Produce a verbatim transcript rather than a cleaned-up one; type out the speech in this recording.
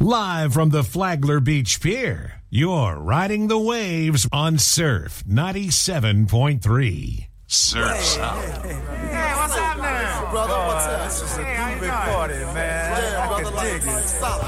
Live from the Flagler Beach Pier, you're riding the waves on Surf ninety-seven point three. Surf's up. Hey, hey, hey, hey, what's happening? Brother, what's up? This is a hey, big party, man. Yeah, I brother, can like, dig like, it. stop.